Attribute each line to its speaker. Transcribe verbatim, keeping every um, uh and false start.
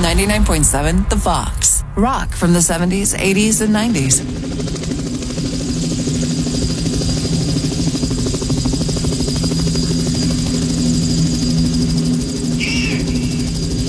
Speaker 1: ninety-nine point seven The Fox. Rock from the seventies, eighties, and nineties.